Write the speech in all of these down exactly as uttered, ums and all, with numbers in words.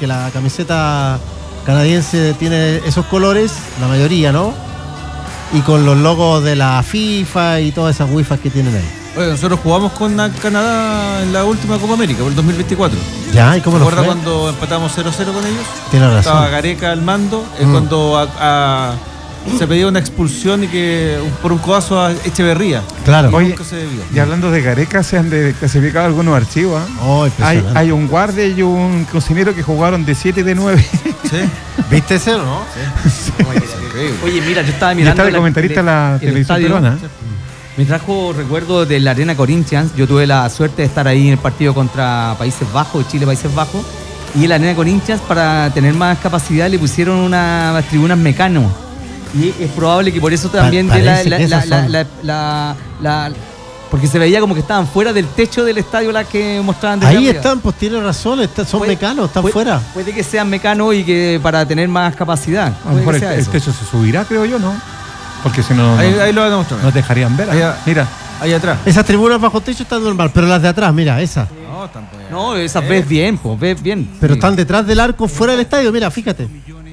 porque la camiseta canadiense tiene esos colores, la mayoría, ¿no? Y con los logos de la FIFA y todas esas wifas que tienen ahí. Oye, nosotros jugamos con Canadá en la última Copa América, por el dos mil veinticuatro. Ya, ¿y cómo ¿te nos fue? acuerdas cuando empatamos cero cero con ellos? Tiene razón. Estaba Gareca al mando, es Mm. cuando a, a, se pedía una expulsión y que por un codazo a Echeverría. Claro. Y Oye, nunca se debió. Y hablando de Gareca, se han de- clasificado algunos archivos. ¿eh? Oh, Hay, impresionante. hay un guardia y un cocinero que jugaron de siete y de nueve. ¿Sí? ¿Viste ese o no? Increíble. Oye, mira, yo estaba Y mirando. está de la- comentarista el- la el televisión estadio. peruana. Me trajo recuerdo de la Arena Corinthians. Yo tuve la suerte de estar ahí en el partido contra Países Bajos, Chile-Países Bajos. Y en la Arena Corinthians, para tener más capacidad, le pusieron unas tribunas Mecano. Y es probable que por eso también Pa- de la, parece la- que la- esas la- son. la- la- la- porque se veía como que estaban fuera del techo del estadio las que mostraban desde Ahí arriba. están, pues tiene razón, está- son Puede- mecanos, están puede- fuera. Puede que sean Mecano y que para tener más capacidad. A lo Puede mejor que el, sea el eso. techo se subirá, creo yo, ¿no? Porque si no, Ahí, no, ahí lo van a mostrar. nos dejarían ver. ¿eh? Ahí, Mira, ahí atrás. Esas tribunas bajo techo están normal, pero las de atrás, mira, esas. No, tampoco. No, esas ves bien, pues, ves bien. Pero Sí. están detrás del arco, fuera del estadio, mira, fíjate.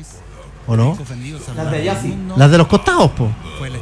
¿O no? Las de allá sí. Las de los costados, po.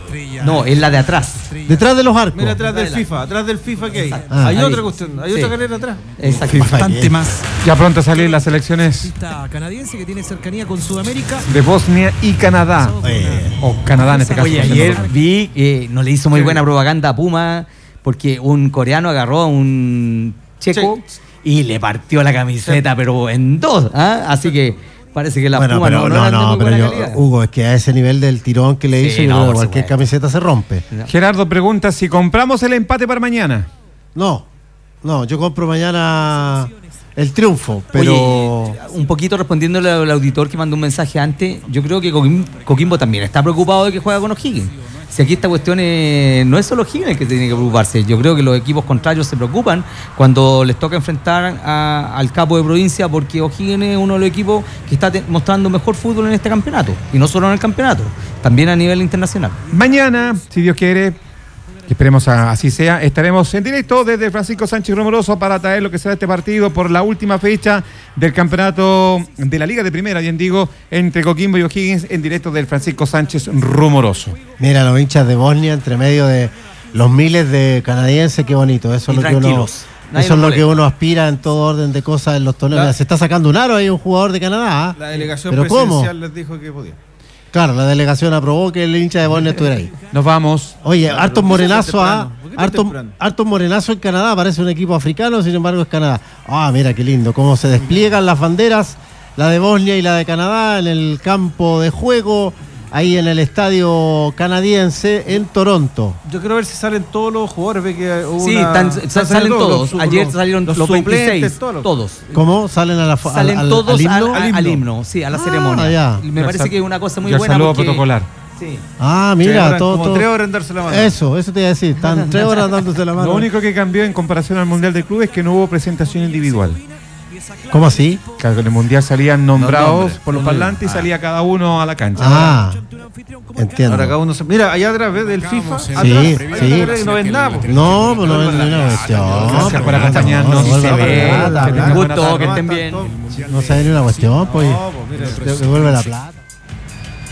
No, es la de atrás. Detrás de los arcos. Mira atrás del FIFA, atrás del FIFA que hay. Ah, hay ahí. otra cuestión, hay Sí. otra carrera atrás. Exacto. Bastante más. ya pronto a salir las elecciones Esta canadiense que tiene cercanía con Sudamérica. de Bosnia y Canadá. O Canadá en este caso. Oye, no sé, ayer no lo- vi que no le hizo muy buena propaganda a Puma porque un coreano agarró a un checo y le partió la camiseta, pero en dos. ¿ah? Así que parece que la Bueno, Puma pero no, no, no, eran de no, muy pero buena yo, calidad. Hugo, es que a ese nivel del tirón que le Sí, hizo, yo no, creo que por cualquier supuesto. camiseta se rompe. Gerardo pregunta si compramos el empate para mañana. No, no, yo compro mañana el triunfo, pero... Oye, un poquito respondiéndole al auditor que mandó un mensaje antes, yo creo que Coquim- Coquimbo también está preocupado de que juega con O'Higgins. Si aquí esta cuestión es- no es solo O'Higgins el que tiene que preocuparse, yo creo que los equipos contrarios se preocupan cuando les toca enfrentar a- al capo de provincia, porque O'Higgins es uno de los equipos que está te- mostrando mejor fútbol en este campeonato, y no solo en el campeonato, también a nivel internacional. Mañana, si Dios quiere, que esperemos a- así sea, estaremos en directo desde Francisco Sánchez Rumoroso para traer lo que será este partido por la última fecha del campeonato de la Liga de Primera, bien digo, entre Coquimbo y O'Higgins en directo del Francisco Sánchez Rumoroso. Mira, los hinchas de Bosnia entre medio de los miles de canadienses, qué bonito. Eso Y es lo que uno, tranquilos. Nadie eso es los lo que molesta. uno aspira en todo orden de cosas en los torneos. La- Mira, se está sacando un aro ahí un jugador de Canadá. ¿ah? La delegación ¿Pero cómo? presidencial les dijo que podía. Claro, la delegación aprobó que el hincha de Bosnia estuviera ahí. Nos vamos. Oye, Claro, hartos pero ¿por qué tan morenazos, temprano? ¿ah? ¿Por qué tan Hartos temprano? hartos morenazos en Canadá, parece un equipo africano, sin embargo es Canadá. Ah, mira qué lindo, cómo se despliegan las banderas, la de Bosnia y la de Canadá en el campo de juego, ahí en el estadio canadiense en Toronto. Yo quiero ver si salen todos los jugadores. Ve que hubo Sí, una- están- están salen saliendo todos. los- Ayer los- salieron los, suplentes, veintiséis, todos los- todos. ¿Cómo? ¿Salen a la fa- Salen al, al- todos al himno? al, al- al himno, sí, a la Ah, ceremonia. ya. Y me Ya parece sal- que es una cosa muy ya buena. saludo porque- protocolar. Sí. Ah, Se mira, demoran todo, como todo- tres horas en darse la mano. Eso, eso te iba a decir. Están tres horas dándose la mano. Lo único que cambió en comparación al Mundial de Clubes es que no hubo presentación individual. ¿Cómo así? Claro, en el Mundial salían nombrados nombres. por los parlantes y salía cada uno a la cancha. Ah, entiendo. Ahora cada uno se... Mira, allá atrás, ¿ves? Del FIFA. Sí, atrás, sí. hay una carrera que no ven nada. po. No, pues no es ni una cuestión. Gracias por pues, acompañarnos. no, no, Sí no, se no, ve. no, no, Que no, tengan Un buena gusto, tarde. que estén bien. no se ve ni una cuestión, pues. No, pues mira. Devuelve la plata.